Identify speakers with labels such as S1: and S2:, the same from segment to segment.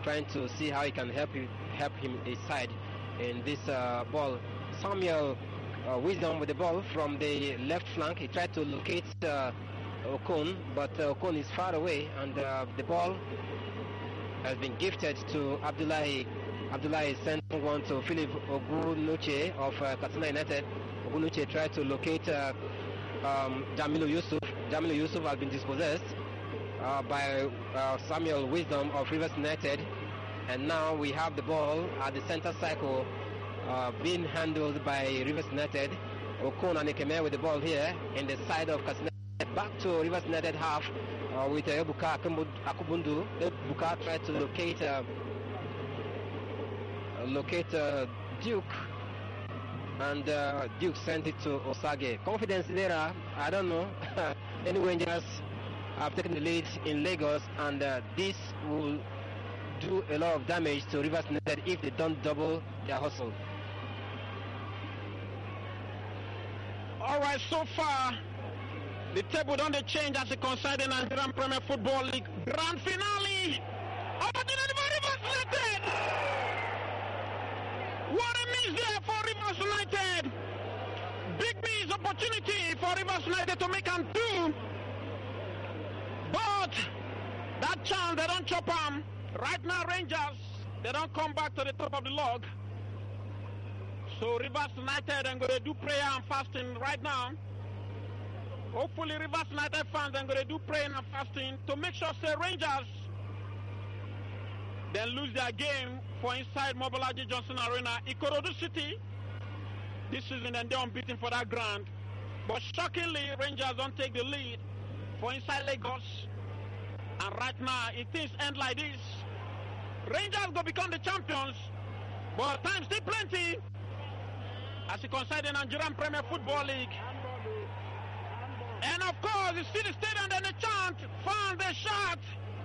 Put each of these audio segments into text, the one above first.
S1: trying to see how he can help him his side in this ball. Samuel Wisdom with the ball from the left flank. He tried to locate Okon, but Okon is far away, and the ball has been gifted to Abdullahi. Abdullahi sent one to Philip Ogunuche of Katsina United. Ogunuche tried to locate Jamilu Yusuf. Jamilu Yusuf has been dispossessed by Samuel Wisdom of Rivers United, and now we have the ball at the center circle being handled by Rivers United. Okon and Ekeme with the ball here in the side of Katsina. Back to Rivers United half with Ebuka Akubundu. Ebuka tried to locate Duke, and Duke sent it to Osage. Confidence there, I don't know. Any Rangers have taken the lead in Lagos, and this will do a lot of damage to Rivers United if they don't double their hustle.
S2: All right, so far the table don't change as it concerns the Nigerian Premier Football League grand finale. Opportunity for Rivers United. What a miss there for Rivers United. Big miss opportunity for Rivers United to make and do. But that chance, they don't chop them. Right now, Rangers, they don't come back to the top of the log. So Rivers United are going to do prayer and fasting right now. Hopefully Rivers United fans are going to do prayer and fasting to make sure say Rangers then lose their game for inside Mobolaji Johnson Arena. Ikorodu City this season, and they're unbeaten for that ground. But shockingly, Rangers don't take the lead for inside Lagos. And right now, if things end like this, Rangers go become the champions. But time still plenty as it concerns the Nigerian Premier Football League. And of course, you see the stadium, then they chant, fans, they shout.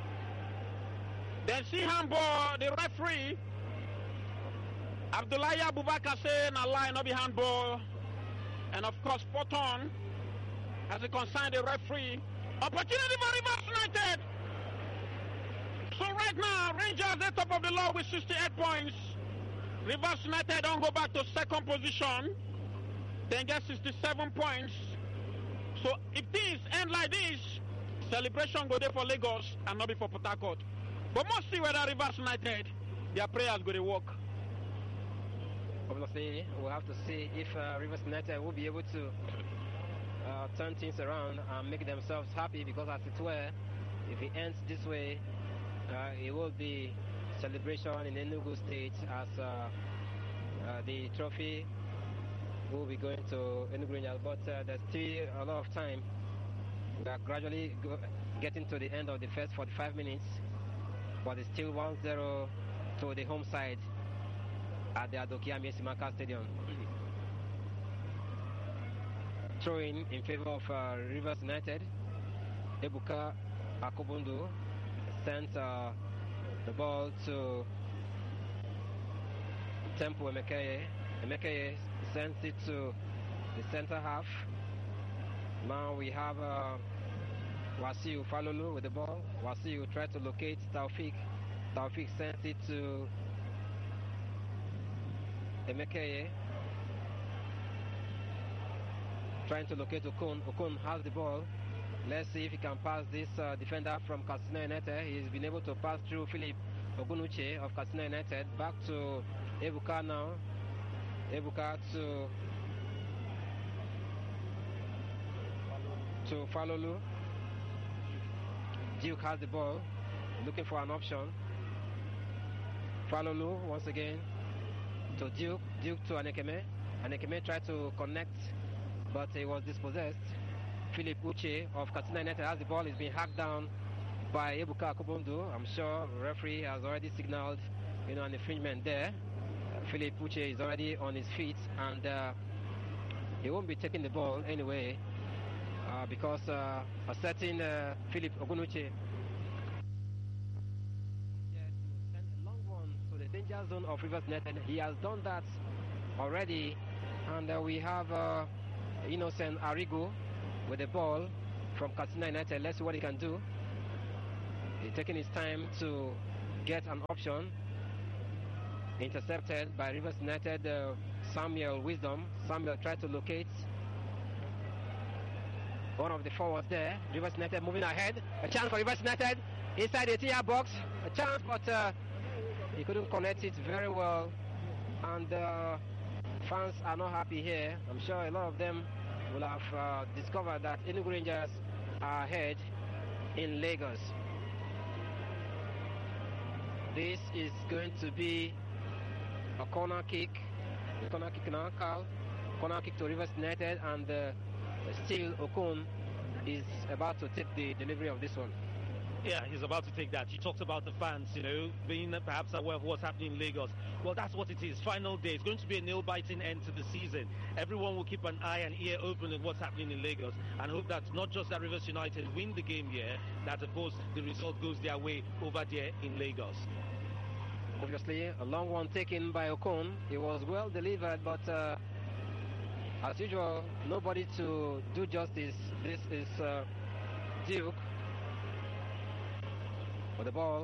S2: Then see handball, the referee, Abdullahi Abubakar saying a line of the handball. And of course, spot on as it concerns the referee. Opportunity for Rivers United. So right now, Rangers at top of the log with 68 points. Rivers United don't go back to second position. Then get 67 points. So if things end like this, celebration go there for Lagos and not be for Port Harcourt. But must see whether Rivers United, their prayers go to work.
S1: Obviously, we'll have to see if Rivers United will be able to turn things around and make themselves happy, because as it were, if it ends this way, it will be celebration in Enugu State as the trophy will be going to Enugu Rangers, but there's still a lot of time. We are gradually getting to the end of the first 45 minutes, but it's still 1-0 to the home side at the Adokiami Simaka Stadium. Throwing in favor of Rivers United. Ebuka Akobundu sent the ball to Tempo Emekeye. Emekeye sends it to the center half. Now we have Wasiu Falolu with the ball. Wasiu tried to locate Taufik. Taufik sends it to Emekeye. Trying to locate Okon. Okon has the ball. Let's see if he can pass this defender from Katsina United. He's been able to pass through Philip Ogunuche of Katsina United. Back to Ebuka now. Ebuka to Falolu. Duke has the ball, looking for an option. Falolu once again to Duke. Duke to Anekeme. Anekeme tried to connect, but he was dispossessed. Philip Uche of Katsina United has the ball. He's been hacked down by Ebuka Akobundu. I'm sure the referee has already signaled, an infringement there. Philip Uche is already on his feet, and he won't be taking the ball anyway, because a certain Philip Ogunuche sent a long one to the danger zone of Rivers United. He has done that already, and we have Innocent Arigo with the ball from Katsina United. Let's see what he can do. He's taking his time to get an option. Intercepted by Rivers United, Samuel Wisdom. Samuel tried to locate one of the forwards there. Rivers United moving ahead. A chance for Rivers United inside the 10-yard box. A chance, but he couldn't connect it very well. And fans are not happy here. I'm sure a lot of them will have discovered that Enugu Rangers are ahead in Lagos. This is going to be a corner kick. The corner kick now, Carl. Corner kick to Rivers United, and still Okon is about to take the delivery of this one.
S3: Yeah, he's about to take that. You talked about the fans, being perhaps aware of what's happening in Lagos. Well, that's what it is. Final day. It's going to be a nail-biting end to the season. Everyone will keep an eye and ear open at what's happening in Lagos and hope that not just that Rivers United win the game here, that of course the result goes their way over there in Lagos.
S1: Obviously, a long one taken by Okon. It was well delivered, but as usual, nobody to do justice. This is Duke for the ball.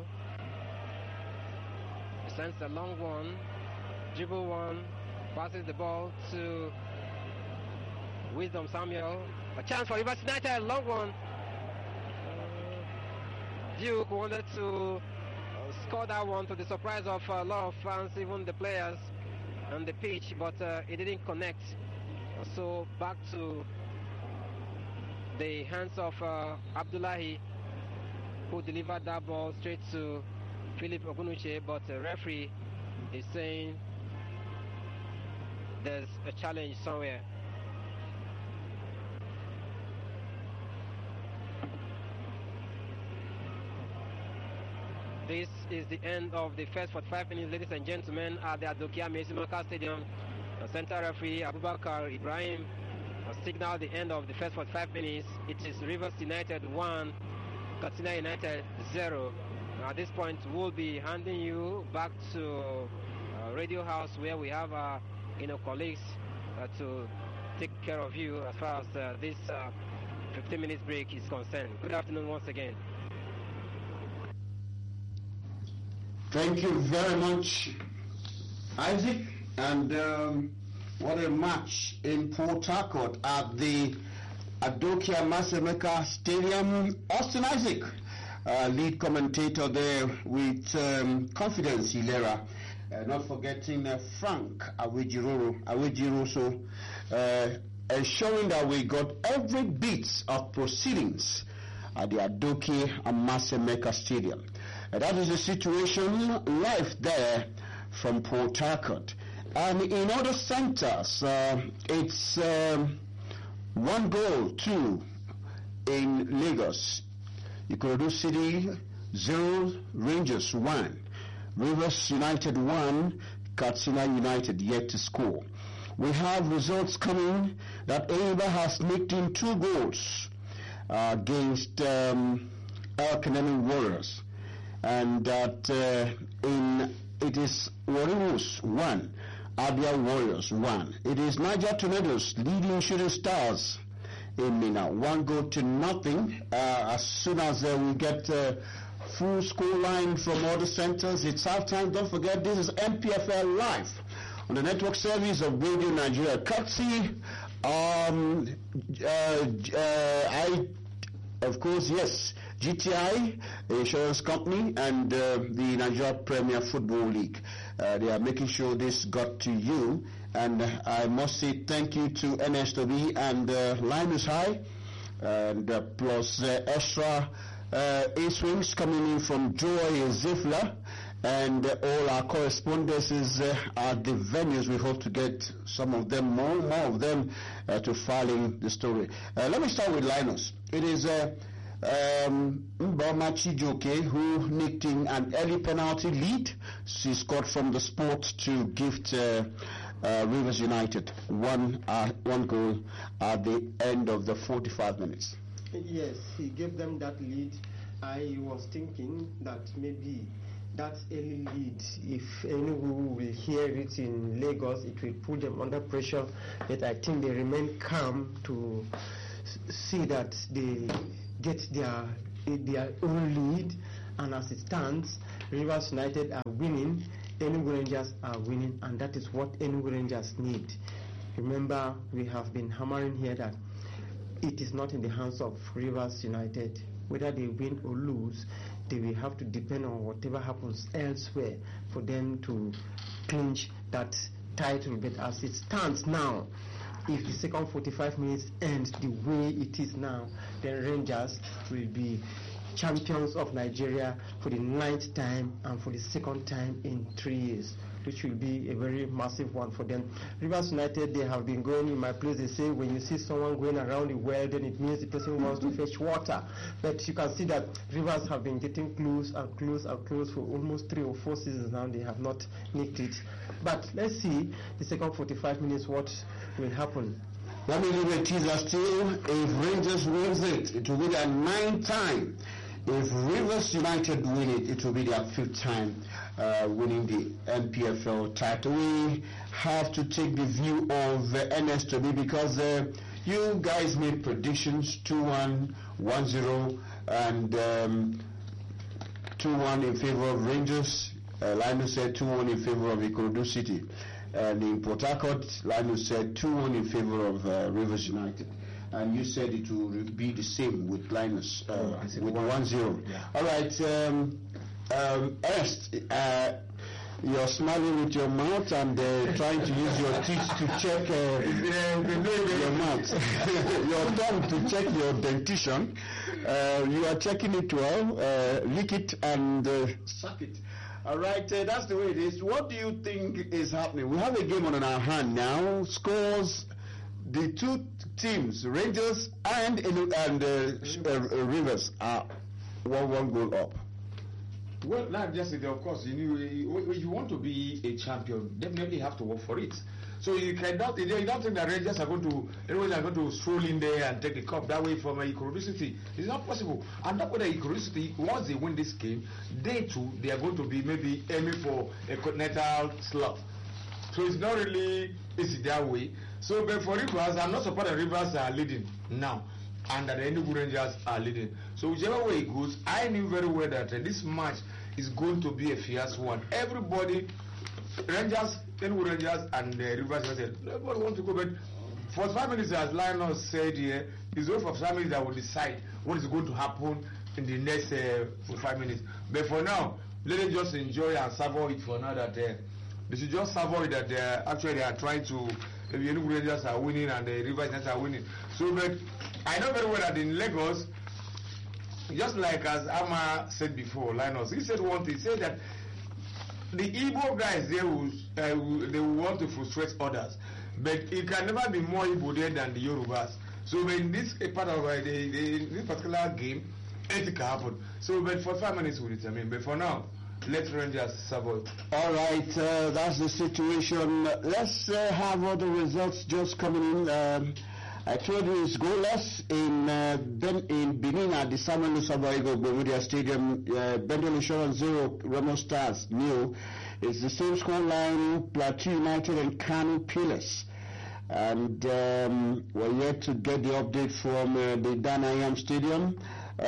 S1: He sends a long one, dribble one, passes the ball to Wisdom Samuel. A chance for Rivers United, long one. Duke wanted to score that one to the surprise of a lot of fans, even the players on the pitch, but it didn't connect. So back to the hands of Abdullahi, who delivered that ball straight to Philip Ogunuche, but the referee is saying there's a challenge somewhere. This is the end of the first 45 minutes, ladies and gentlemen, at the Adokia Mesimaka Stadium. The center referee, Abubakar Ibrahim, signaled the end of the first 45 minutes. It is Rivers United 1, Katsina United 0. At this point, we'll be handing you back to Radio House, where we have our colleagues to take care of you as far as this 15 minutes break is concerned. Good afternoon once again.
S4: Thank you very much, Isaac. And what a match in Port Harcourt at the Adokia Masemeka Stadium. Austin Isaac, lead commentator there with Confidence Hilera. Not forgetting Frank Awejiro, so ensuring that we got every bit of proceedings at the Adokia Masemeka Stadium. That is the situation live there from Port Harcourt. And in other centers, it's 1-2 in Lagos. Ikorodu City 0, Rangers 1. Rivers United 1, Katsina United yet to score. We have results coming that Eba has nicked in 2 goals against El Kanemi Warriors. And that it is Warriors 1, Abia Warriors 1. It is Niger Tornadoes leading Shooting Stars in Mina, 1-0. As soon as we get full score line from all the centers, it's halftime. Don't forget, this is MPFL Live on the network service of Radio Nigeria. Courtesy, of course, yes, GTI, the insurance company, and the Nigeria Premier Football League. They are making sure this got to you. And I must say thank you to NSW and Linus High, and plus extra A-swings coming in from Joy Zifla, and all our correspondences at the venues. We hope to get some of them, more of them, to filing the story. Let me start with Linus. It is Mboma Chijoke who nicked in an early penalty lead. She scored from the spot to gift Rivers United one goal at the end of the 45 minutes.
S5: Yes, he gave them that lead. I was thinking that maybe that early lead, if anyone will hear it in Lagos, it will put them under pressure. But I think they remain calm to see that they get their own lead, And as it stands, Rivers United are winning, Enugu Rangers are winning, and that is what Enugu Rangers need. Remember, we have been hammering here that it is not in the hands of Rivers United. Whether they win or lose, they will have to depend on whatever happens elsewhere for them to clinch that title. But as it stands now, if the second 45 minutes ends the way it is now, then Rangers will be champions of Nigeria for the 9th time and for the 2nd time in 3 years, which will be a very massive one for them. Rivers United, they have been going in my place. They say when you see someone going around the well, then it means the person wants to fetch water. But you can see that Rivers have been getting close and close and close for almost 3 or 4 seasons now. They have not nicked it. But let's see the second 45 minutes what will happen.
S4: Let me leave a teaser still. If Rangers wins it, it will be their 9th time. If Rivers United win it, it will be their 5th time winning the NPFL title. We have to take the view of NSW because you guys made predictions 2-1, 1-0, and 2-1 in favor of Rangers. Linus said 2-1 in favor of Ikorodu City. And in Port Harcourt, Linus said 2-1 in favor of Rivers United. And you said it will be the same with Linus, with 1-0. Yeah. All right, Ernst, you're smiling with your mouth and trying to use your teeth to check your mouth, your tongue to check your dentition. You are checking it well, lick it and suck it. All right, that's the way it is. What do you think is happening? We have a game on our hand now. Scores, the two teams, Rangers and Rivers, are 1-1 goal up.
S6: Well, like just of course, if you want to be a champion, definitely have to work for it. So you don't think that Rangers are going to stroll in there and take the cup that way from Ikorodu City. It's not possible. And that way, the Ikorodu City, once they win this game, they too, they are going to be maybe aiming for a continental slot. So it's not really easy that way. So, but for Rivers, I'm not surprised that Rivers are leading now, and that the Enugu Rangers are leading. So whichever way it goes, I knew very well that this match is going to be a fierce one. Everybody, Rangers, Enugu Rangers, and Rivers said, nobody wants to go, but for 5 minutes, as Lionel said here, it's only for 5 minutes that will decide what is going to happen in the next 5 minutes. But for now, let them just enjoy and savor it for now. That they should just savor it that actually they are trying to. The Enugu Rangers are winning and the Rivers United are winning. So, but I know very well that in Lagos, just like as Ama said before, Linus, he said one thing. He said that the Igbo guys they will want to frustrate others, but it can never be more Igbo there than the Yorubas. So in this part of this particular game, anything can happen. So but for 5 minutes will determine. But for now, let Rangers survive. All right,
S4: that's the situation. Let's have other results just coming in. I told you it's goalless in Benin at the Samuel Lusabago Bermudia Stadium. Bendel Insurance 0, Remo Stars 0. It's the same score line, Plateau United and Kano Pillars. And we're yet to get the update from the Danayam Stadium.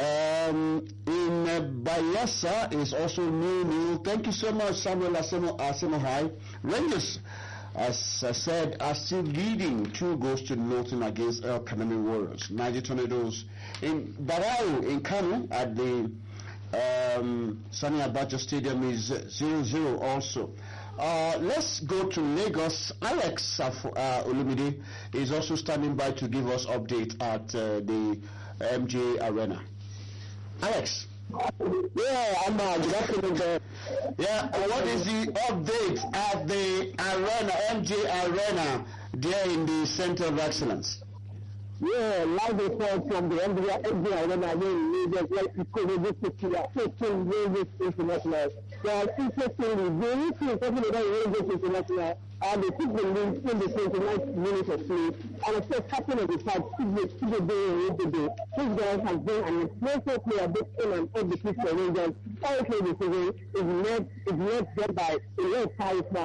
S4: In Bayelsa is also 0-0. Thank you so much, Samuel Asemohai. Rangers, as I said, are still leading 2 goals to nothing against El Kanami Warriors. Niger Tornadoes in Barao in Kano at the Sani Abacha Stadium is 0-0 also. Let's go to Lagos. Alex Olumide is also standing by to give us update at the MJ Arena. Alex.
S7: Yeah, I'm good afternoon there.
S4: Yeah, what is the update at the Arena, MJ Arena, there in the Center of Excellence?
S7: Yeah, live report from the MJ Arena in Lagos, where Ikorodu City are facing Rangers International. Well, interestingly, the issue talking about Rangers International they took the lead in the 29th minute of play, and of course, captain of the side, Chidebe. This guy has been an explosive player both in and off the pitch for Rangers. Currently, the season is led there by a red tie